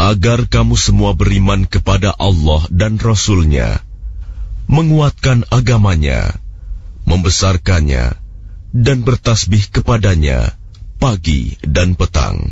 agar kamu semua beriman kepada Allah dan Rasul-Nya, menguatkan agamanya, membesarkannya, dan bertasbih kepadanya pagi dan petang.